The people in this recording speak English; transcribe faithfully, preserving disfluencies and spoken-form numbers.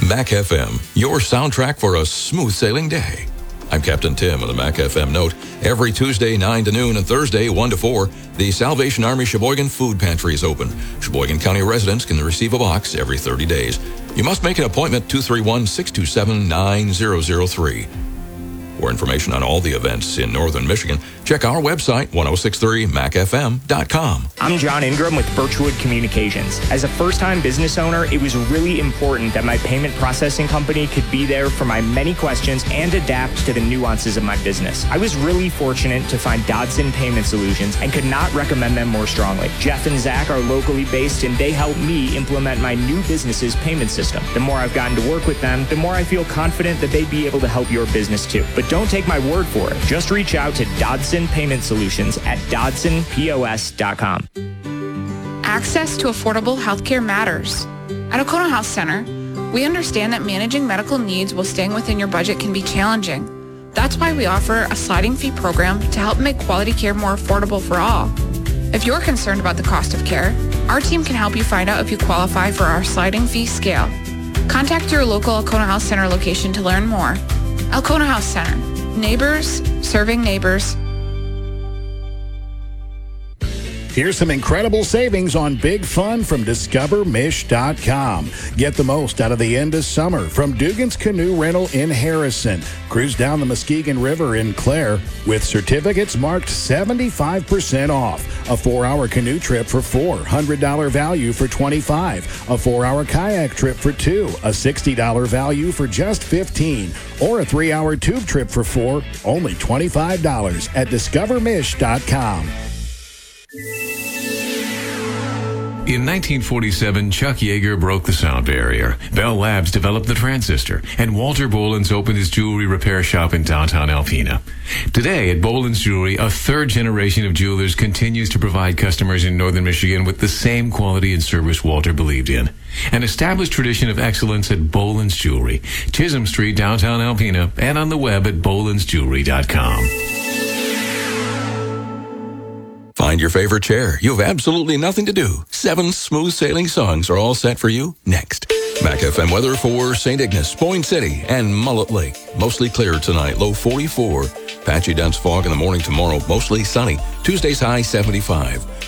Mac F M, your soundtrack for a smooth sailing day. I'm Captain Tim with a Mac F M note. Every Tuesday, nine to noon, and Thursday, one to four, the Salvation Army Sheboygan Food Pantry is open. Sheboygan County residents can receive a box every thirty days. You must make an appointment two three one, six two seven, nine zero zero three. For information on all the events in northern Michigan, check our website, ten sixty-three mac f m dot com. I'm John Ingram with Birchwood Communications. As a first-time business owner, it was really important that my payment processing company could be there for my many questions and adapt to the nuances of my business. I was really fortunate to find Dodson Payment Solutions and could not recommend them more strongly. Jeff and Zach are locally based, and they helped me implement my new business's payment system. The more I've gotten to work with them, the more I feel confident that they'd be able to help your business too. But don't take my word for it. Just reach out to Dodson Payment Solutions at dodson p o s dot com. Access to affordable healthcare matters. At Oconto Health Center, we understand that managing medical needs while staying within your budget can be challenging. That's why we offer a sliding fee program to help make quality care more affordable for all. If you're concerned about the cost of care, our team can help you find out if you qualify for our sliding fee scale. Contact your local Oconto Health Center location to learn more. Oconto Health Center. Neighbors serving neighbors. Here's some incredible savings on Big Fun from discover mish dot com. Get the most out of the end of summer from Dugan's Canoe Rental in Harrison. Cruise down the Muskegon River in Clare with certificates marked seventy-five percent off. A four-hour canoe trip for four, one hundred dollars value for twenty-five dollars. A four-hour kayak trip for two, a sixty dollars value for just fifteen dollars. Or a three-hour tube trip for four, only twenty-five dollars at discover mish dot com. In nineteen forty-seven, Chuck Yeager broke the sound barrier. Bell Labs developed the transistor, and Walter Boland's opened his jewelry repair shop in downtown Alpena. Today, at Boland's Jewelry, a third generation of jewelers continues to provide customers in northern Michigan with the same quality and service Walter believed in. An established tradition of excellence at Boland's Jewelry, Chisholm Street, downtown Alpena, and on the web at bolands jewelry dot com. Find your favorite chair. You have absolutely nothing to do. Seven smooth sailing songs are all set for you next. Mac F M weather for Saint Ignace, Point City, and Mullet Lake. Mostly clear tonight, low forty-four. Patchy dense fog in the morning tomorrow, mostly sunny. Tuesday's high seventy-five.